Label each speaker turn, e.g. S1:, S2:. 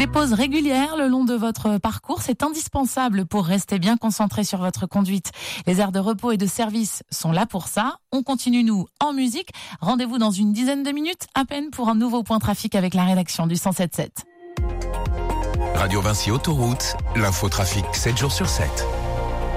S1: Des pauses régulières le long de votre parcours, c'est indispensable pour rester bien concentré sur votre conduite. Les aires de repos et de service sont là pour ça. On continue, nous, en musique. Rendez-vous dans une dizaine de minutes à peine pour un nouveau point trafic avec la rédaction du 107.7.
S2: Radio Vinci Autoroute, l'infotrafic 7 jours sur 7.